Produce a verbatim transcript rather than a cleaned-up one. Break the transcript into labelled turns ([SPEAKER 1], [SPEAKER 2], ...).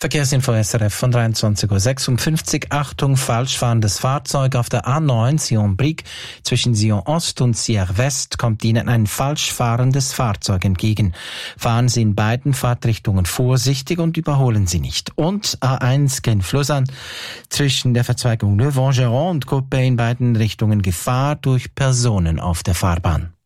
[SPEAKER 1] Verkehrsinfo S R F von dreiundzwanzig Uhr sechsundfünfzig. Achtung, falsch fahrendes Fahrzeug auf der A neun Sion-Brig. Zwischen Sion Ost und Sierre West kommt Ihnen ein falsch fahrendes Fahrzeug entgegen. Fahren Sie in beiden Fahrtrichtungen vorsichtig und überholen Sie nicht. Und A eins Genf-Lausanne. Zwischen der Verzweigung Le Vangeron und Coppet in beiden Richtungen Gefahr durch Personen auf der Fahrbahn.